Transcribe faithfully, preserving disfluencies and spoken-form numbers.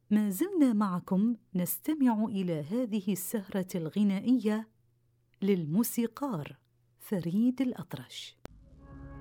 ما زلنا معكم نستمع إلى هذه السهرة الغنائية للموسيقار فريد الأطرش.